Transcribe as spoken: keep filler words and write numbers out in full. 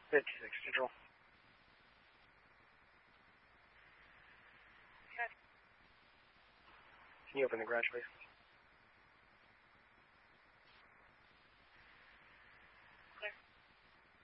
fifty-six, Central. Can you open the garage, please?